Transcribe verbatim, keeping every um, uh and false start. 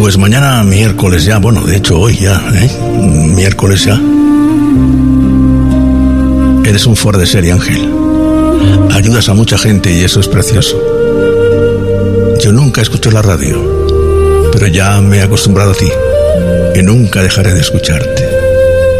Pues mañana miércoles ya, bueno, de hecho hoy ya, ¿eh? Miércoles ya. Eres un fuera de serie, Ángel. Ayudas a mucha gente y eso es precioso. Yo nunca escucho la radio, pero ya me he acostumbrado a ti y nunca dejaré de escucharte.